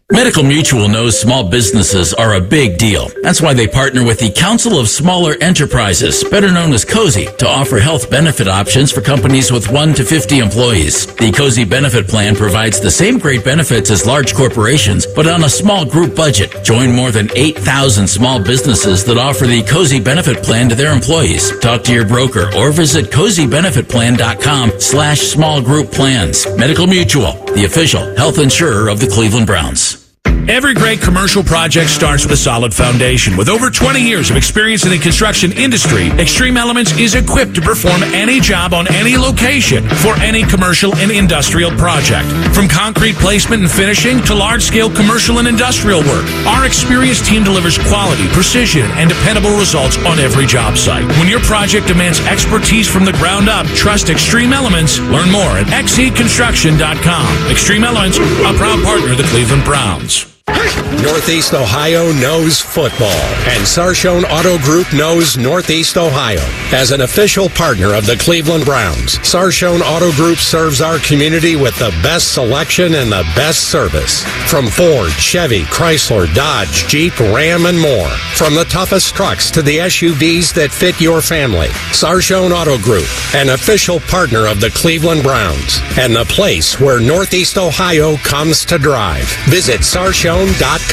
Medical Mutual knows small businesses are a big deal. That's why they partner with the Council of Smaller Enterprises, better known as COSI, to offer health benefit options for companies with 1 to 50 employees. The COSI benefit plan provides the same great benefits as large corporations, but on a small group budget. Join more than 8,000 small businesses that offer the COSI benefit plan to their employees. Talk to your broker or visit COSIbenefitplan.com/small group plans. Medical Mutual, the official health insurer of the Cleveland Browns. Every great commercial project starts with a solid foundation. With over 20 years of experience in the construction industry, Extreme Elements is equipped to perform any job on any location for any commercial and industrial project. From concrete placement and finishing to large-scale commercial and industrial work, our experienced team delivers quality, precision, and dependable results on every job site. When your project demands expertise from the ground up, trust Extreme Elements. Learn more at xceconstruction.com. Extreme Elements, a proud partner of the Cleveland Browns. Northeast Ohio knows football, and Sarshone Auto Group knows Northeast Ohio. As an official partner of the Cleveland Browns, Sarshone Auto Group serves our community with the best selection and the best service. From Ford, Chevy, Chrysler, Dodge, Jeep, Ram, and more. From the toughest trucks to the SUVs that fit your family. Sarshone Auto Group, an official partner of the Cleveland Browns, and the place where Northeast Ohio comes to drive. Visit Sarshone.com.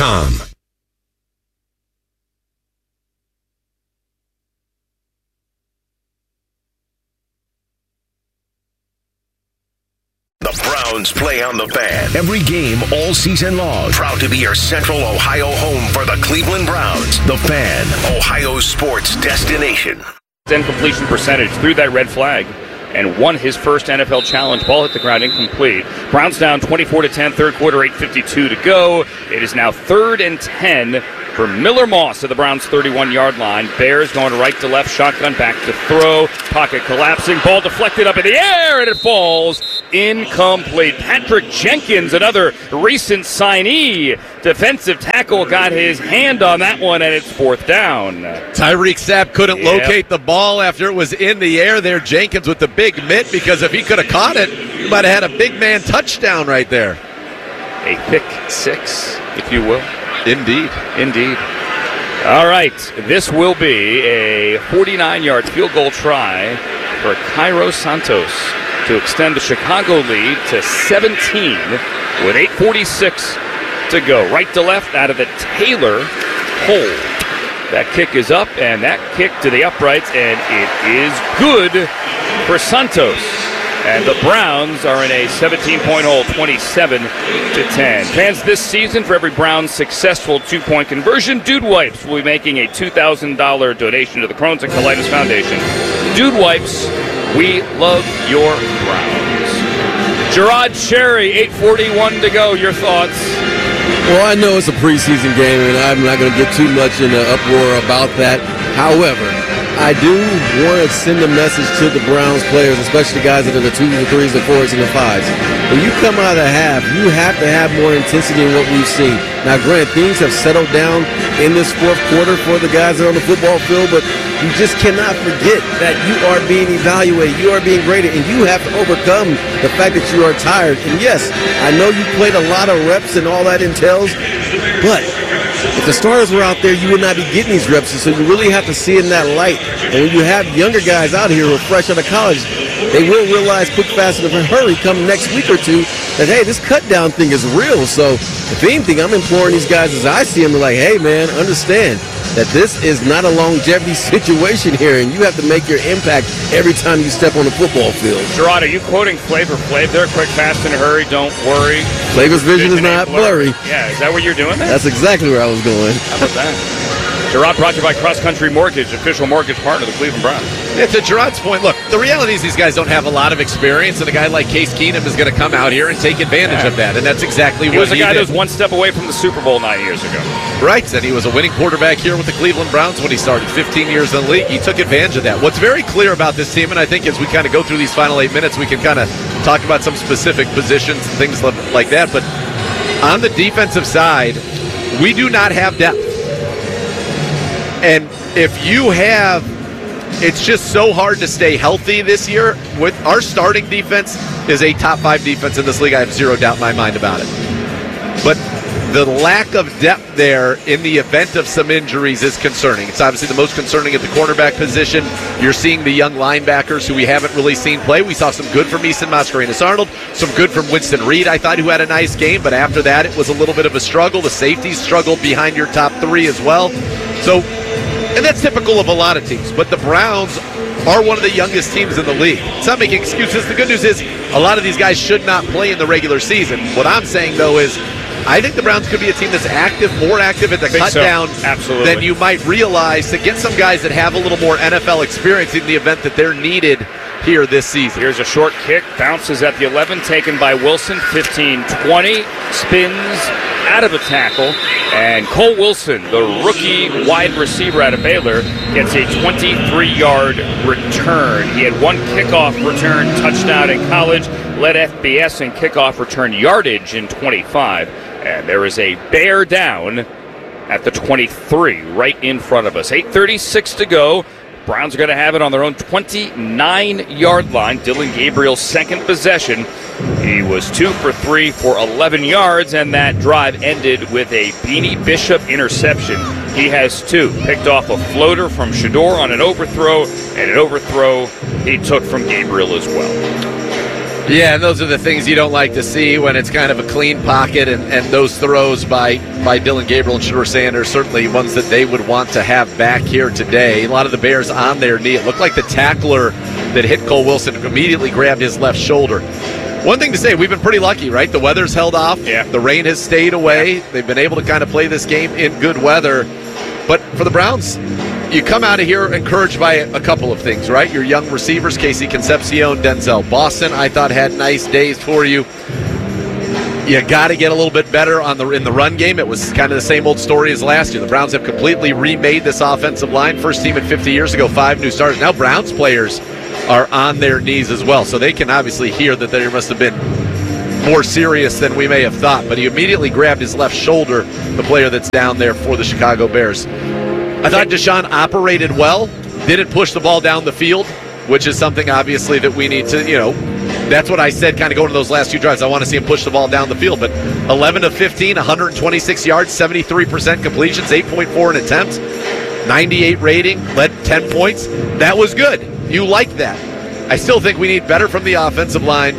The Browns play on the Fan. Every game all season long. Proud to be your Central Ohio home for the Cleveland Browns. The Fan, Ohio sports destination. Completion percentage through that red flag and won his first NFL challenge. Ball hit the ground incomplete. Browns down 24-10, third quarter, 8:52 to go. It is now 3rd and 10 for Miller Moss at the Browns' 31-yard line. Bears going right to left, shotgun back to throw. Pocket collapsing, ball deflected up in the air, and it falls incomplete. Patrick Jenkins, another recent signee, defensive tackle, got his hand on that one, and it's 4th down. Tyreek Sapp couldn't locate the ball after it was in the air there. Jenkins with the big mitt, because if he could have caught it, he might have had a big man touchdown right there. A pick six, if you will. Indeed. All right, this will be a 49-yard field goal try for Cairo Santos to extend the Chicago lead to 17 with 8:46 to go. Right to left out of the Taylor hole. That kick is up, and that kick to the uprights, and it is good for Santos. And the Browns are in a 17-point hole, 27-10. Fans, this season, for every Browns successful two-point conversion, Dude Wipes will be making a $2,000 donation to the Crohn's and Colitis Foundation. Dude Wipes, we love your Browns. Gerard Cherry, 8:41 to go. Your thoughts? Well, I know it's a preseason game, and I'm not going to get too much in an uproar about that. However, I do want to send a message to the Browns players, especially the guys that are the 2s, the 3s, the 4s, and the 5s. When you come out of the half, you have to have more intensity than what we've seen. Now, granted, things have settled down in this 4th quarter for the guys that are on the football field, but you just cannot forget that you are being evaluated, you are being graded, and you have to overcome the fact that you are tired. And yes, I know you played a lot of reps and all that entails, but if the starters were out there, you would not be getting these reps, so you really have to see it in that light. And when you have younger guys out here who are fresh out of college, they will realize quick, fast, and in a hurry come next week or two that, hey, this cut-down thing is real. So, if anything, I'm imploring these guys as I see them, like, hey, man, understand that this is not a longevity situation here, and you have to make your impact every time you step on the football field. Gerard, are you quoting Flavor Flav? They're quick, fast, and in a hurry, don't worry. Flavor's vision is not blurry. Yeah, is that what you're doing there? That's exactly where I was going. How about that? Gerard, brought to you by Cross Country Mortgage, official mortgage partner of the Cleveland Browns. Yeah, to Gerard's point, look, the reality is these guys don't have a lot of experience, and a guy like Case Keenum is going to come out here and take advantage of that, and that's exactly what he did. He was a guy that was one step away from the Super Bowl 9 years ago. Right, and he was a winning quarterback here with the Cleveland Browns when he started 15 years in the league. He took advantage of that. What's very clear about this team, and I think as we kind of go through these final 8 minutes, we can kind of talk about some specific positions and things like that, but on the defensive side, we do not have depth. And if you have, it's just so hard to stay healthy this year. With our starting defense is a top 5 defense in this league. I have zero doubt in my mind about it. but the lack of depth there in the event of some injuries is concerning. It's obviously the most concerning at the cornerback position. You're seeing the young linebackers who we haven't really seen play. We saw some good from Easton Mascarenas-Arnold, some good from Winston Reed, I thought, who had a nice game, but after that it was a little bit of a struggle. The safeties struggled behind your top three as well. So, and that's typical of a lot of teams, but the Browns are one of the youngest teams in the league. It's not making excuses. The good news is a lot of these guys should not play in the regular season. What I'm saying, though, is I think the Browns could be a team that's active, more active at the cut down than you might realize, to get some guys that have a little more NFL experience in the event that they're needed here this season. Here's a short kick, bounces at the 11, taken by Wilson, 15-20, spins out of a tackle, and Cole Wilson, the rookie wide receiver out of Baylor, gets a 23-yard return. He had one kickoff return touchdown in college, led FBS in kickoff return yardage in 25. And there is a bear down at the 23, right in front of us. 8:36 to go. Browns are going to have it on their own 29-yard line. Dylan Gabriel's second possession. He was 2 for 3 for 11 yards, and that drive ended with a Beanie Bishop interception. He has 2. Picked off a floater from Shedeur on an overthrow, and an overthrow he took from Gabriel as well. Yeah, and those are the things you don't like to see when it's kind of a clean pocket, and those throws by Dylan Gabriel and Shedeur Sanders, certainly ones that they would want to have back here today. A lot of the Bears on their knee. It looked like the tackler that hit Cole Wilson immediately grabbed his left shoulder. One thing to say, we've been pretty lucky, right? The weather's held off. Yeah. The rain has stayed away. They've been able to kind of play this game in good weather. But for the Browns, you come out of here encouraged by a couple of things, right? Your young receivers, Casey Concepcion, Denzel Boston, I thought had nice days for you. You got to get a little bit better in the run game. It was kind of the same old story as last year. The Browns have completely remade this offensive line. First team at 50 years ago, 5 new starters. Now Browns players are on their knees as well, so they can obviously hear that there must have been more serious than we may have thought. But he immediately grabbed his left shoulder, the player that's down there for the Chicago Bears. I thought Deshaun operated well, didn't push the ball down the field, which is something obviously that we need to, that's what I said kind of going to those last 2 drives. I want to see him push the ball down the field. But 11 of 15, 126 yards, 73% completions, 8.4 in attempts, 98 rating, led 10 points. That was good. You like that. I still think we need better from the offensive line.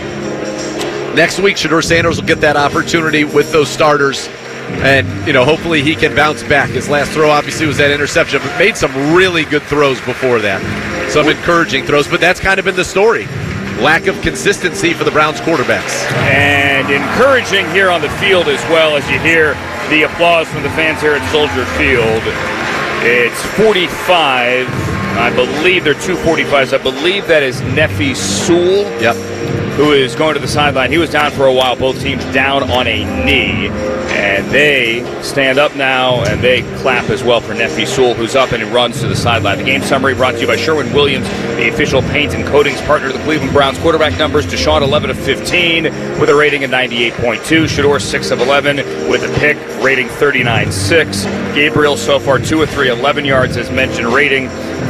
Next week, Shedeur Sanders will get that opportunity with those starters. And, hopefully he can bounce back. His last throw obviously was that interception, but made some really good throws before that. Some encouraging throws, but that's kind of been the story. Lack of consistency for the Browns quarterbacks. And encouraging here on the field as well, as you hear the applause from the fans here at Soldier Field. It's 45. I believe they're 245s. I believe that is Nefi Sewell. Yep. Who is going to the sideline. He was down for a while, both teams down on a knee. And they stand up now, and they clap as well for Nefi Sewell, who's up and he runs to the sideline. The game summary brought to you by Sherwin-Williams, the official paint and coatings partner of the Cleveland Browns. Quarterback numbers: Deshaun 11 of 15 with a rating of 98.2. Shedeur 6 of 11 with a pick, rating 39.6. Gabriel so far 2 of 3, 11 yards as mentioned, rating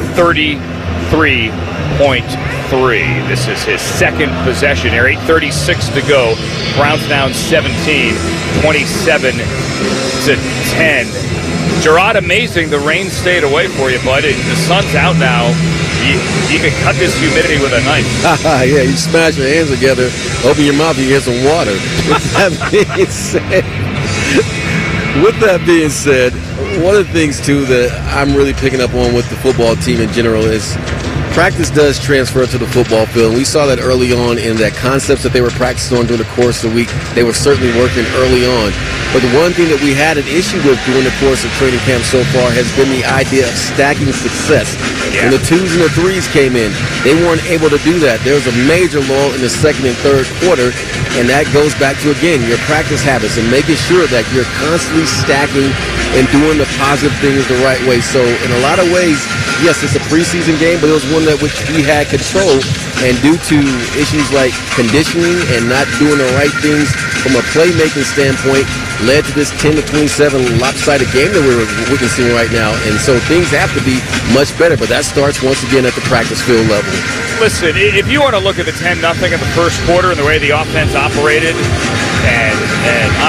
33.3. This is his second possession here. 8:36 to go. Browns down 17, 27-10. Gerard, amazing. The rain stayed away for you, bud. The sun's out now. You can cut this humidity with a knife. Yeah, you smash your hands together, open your mouth, you get some water. With that being said, one of the things, too, that I'm really picking up on with the football team in general is practice does transfer to the football field. We saw that early on in that concepts that they were practicing on during the course of the week. They were certainly working early on. But the one thing that we had an issue with during the course of training camp so far has been the idea of stacking success. Yeah. When the 2s and the 3s came in, they weren't able to do that. There was a major lull in the second and third quarter, and that goes back to, again, your practice habits and making sure that you're constantly stacking and doing the positive things the right way. So in a lot of ways, yes, it's a preseason game, but it was one that which we had control, and due to issues like conditioning and not doing the right things from a playmaking standpoint, led to this 10-27 lopsided game that we're witnessing right now. And so things have to be much better, but that starts once again at the practice field level. Listen, if you want to look at the 10-0 in the first quarter and the way the offense operated, and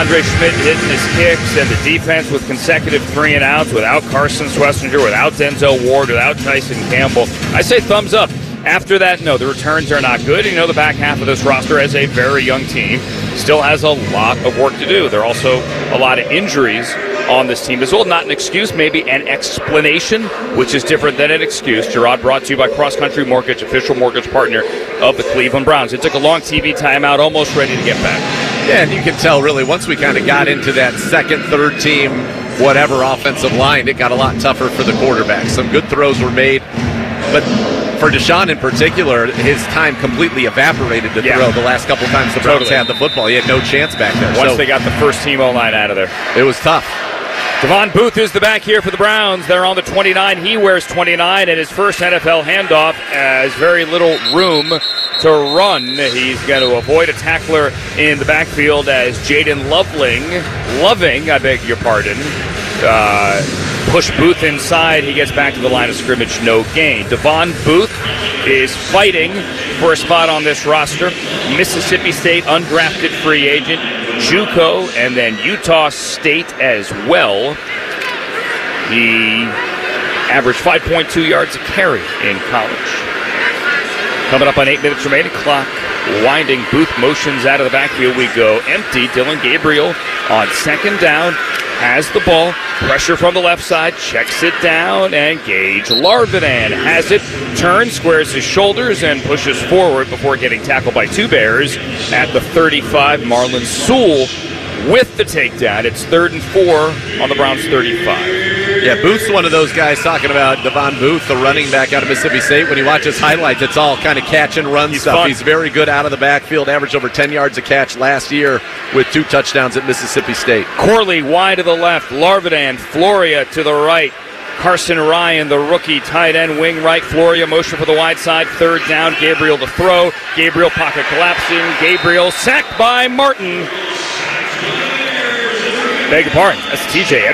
Andre Schmidt hitting his kicks, and the defense with consecutive 3 and outs without Carson Schlesinger, without Denzel Ward, without Tyson Campbell. I say thumbs up. After that, no, the returns are not good. You know, the back half of this roster as a very young team still has a lot of work to do. There are also a lot of injuries on this team as well. Not an excuse, maybe an explanation, which is different than an excuse. Gerard brought to you by Cross Country Mortgage, official mortgage partner of the Cleveland Browns. It took a long TV timeout, almost ready to get back. Yeah, and you can tell really once we kind of got into that second, third team, whatever offensive line, it got a lot tougher for the quarterback. Some good throws were made, but for Deshaun in particular, his time completely evaporated to throw the last couple times the Browns had the football. He had no chance back there. Once they got the first team O-line out of there. It was tough. Devon Booth is the back here for the Browns. They're on the 29. He wears 29, and his first NFL handoff has very little room to run. He's going to avoid a tackler in the backfield as Jaden Loving, I beg your pardon, push Booth inside. He gets back to the line of scrimmage, no gain. Devon Booth is fighting for a spot on this roster. Mississippi State undrafted free agent, JUCO, and then Utah State as well. He averaged 5.2 yards a carry in college. Coming up on 8 minutes remaining, clock winding. Booth motions out of the backfield. We go empty. Dylan Gabriel on second down has the ball. Pressure from the left side. Checks it down. And Gage Larvidan has it. Turns, squares his shoulders, and pushes forward before getting tackled by 2 Bears at the 35. Marlon Sewell with the takedown. It's 3rd and 4 on the Browns' 35. Yeah, Booth's one of those guys talking about Devon Booth, the running back out of Mississippi State. When you watch his highlights, it's all kind of catch and run stuff. Fun. He's very good out of the backfield, averaged over 10 yards a catch last year with 2 touchdowns at Mississippi State. Corley wide to the left, Larvidan, Floria to the right. Carson Ryan, the rookie tight end, wing right. Floria motion for the wide side. 3rd down, Gabriel to throw. Gabriel pocket collapsing. Gabriel sacked by Martin. Beg your pardon, that's TJ